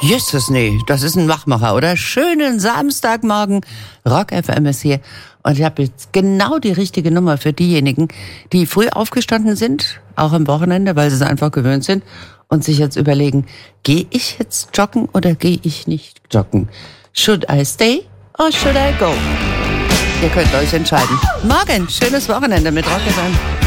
Jesus, nee, das ist ein Wachmacher, oder? Schönen Samstagmorgen. Rock FM ist hier. Und ich habe jetzt genau die richtige Nummer für diejenigen, die früh aufgestanden sind, auch am Wochenende, weil sie es einfach gewöhnt sind und sich jetzt überlegen, gehe ich jetzt joggen oder gehe ich nicht joggen? Should I stay or should I go? Ihr könnt euch entscheiden. Morgen, schönes Wochenende mit Rock FM.